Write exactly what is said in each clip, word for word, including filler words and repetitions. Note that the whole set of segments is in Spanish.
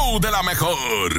show de la mejor.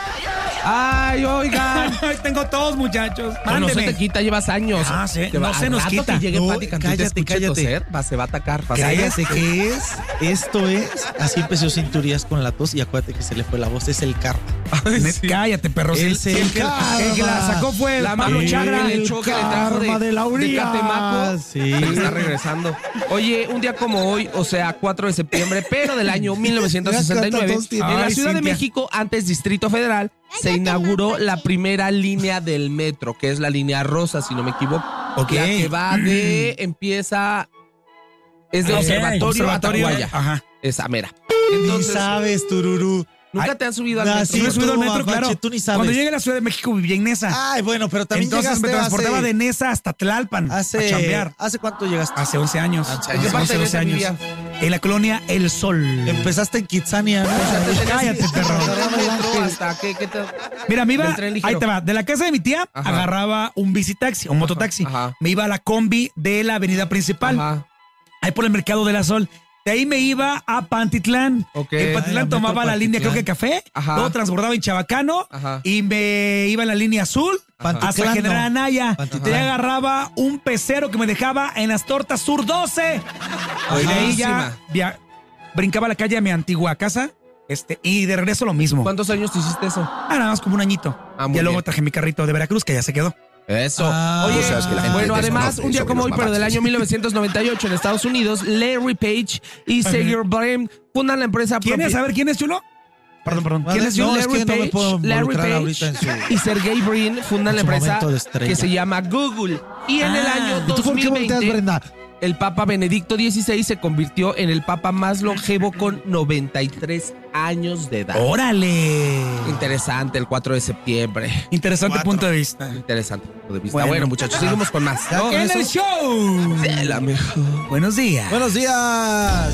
Ay, oigan. Tengo todos, muchachos. No, no se Mándeme. te quita, llevas años. Ah, sí, Te no va- se al nos rato quita. que llegue No, Pati Cantú y te cállate, escuche cállate. toser, va, se va a atacar. vas a ver. Cállate, ¿qué es? Esto es. Así empezó Cinturías con la tos y acuérdate que se le fue la voz. Es el karma. Ne- Cállate, perro. Si el, Es si el el que, karma. el que la sacó fue La Pablo mano Chagra. que le echó, que le trajo de, karma de la Urias. de Catemaco. Sí. Está regresando. Oye, un día como hoy, o sea, cuatro de septiembre, pero del año mil novecientos sesenta y nueve, ¿Cuántos tiene? en la Ay, Ciudad de Cintia. México, antes Distrito Federal, se inauguró la primera línea del metro, que es la línea rosa, si no me equivoco. Ok. La que va de, empieza, es de Ok, observatorio, observatorio. a Taguaya. Ajá. Esa mera. Ni Entonces, sabes, Tururú. ¿nunca Ay, te han subido al ah, metro? sí, Yo me he subido al tú, metro, Apache, claro. tú ni sabes. Cuando llegué a la Ciudad de México vivía en Nesa. Ay, bueno, pero también Entonces me llegaste transportaba hace, de Nesa hasta Tlalpan a hace, chambear. ¿Hace cuánto llegaste? Hace once años. ¿En qué ¿En qué parte de doce Nesa años. vivías? En la colonia El Sol. Empezaste en Kitsania, ¿no? Cállate, perro. Metro hasta que, que te... Mira, me iba, Del tren ligero. ahí te va, de la casa de mi tía, Ajá. agarraba un bicitaxi, un mototaxi. Ajá. Me iba a la combi de la avenida principal, Ajá. ahí por el Mercado de la Sol. De ahí me iba a Pantitlán. Ok. En Ay, Pantitlán la tomaba metro la línea, creo Pantitlán. que café. Ajá. Luego transbordaba en Chabacano. Ajá. Y me iba en la línea azul hasta Pantitlán, General no. Anaya. Pantitlán. De ahí agarraba un pecero que me dejaba en las tortas Sur doce. Y de ahí ya via- brincaba a la calle a mi antigua casa. Este, y de regreso lo mismo. ¿Cuántos años te hiciste eso? Ah, nada más como un añito. Ah, muy y luego bien. traje mi carrito de Veracruz, que ya se quedó. Eso. Ah, Oye, tú sabes que la gente bueno, además, desconoce un día sobre como los hoy, pero del mamachos. año mil novecientos noventa y ocho en Estados Unidos, Larry Page y Sergey Brin fundan la empresa ¿Quién es? propi- A ver, ¿quién es, chulo? Perdón, perdón. Vale, ¿Quién es, no, chulo? es que no me puedo Larry involucrar Page ahorita en su- y Sergey Brin fundan la en su empresa momento de estrella. que se llama Google. Y en el Ah, año ¿Y tú por qué volteas, dos mil veinte, Brenda? el Papa Benedicto dieciséis se convirtió en el Papa más longevo con noventa y tres años de edad. ¡Órale! Interesante, el cuatro de septiembre. Interesante Cuatro. punto de vista. Interesante punto de vista. Bueno. Bueno, muchachos, seguimos con más. Ya con En eso. el show. De la mejor. Buenos días. Buenos días.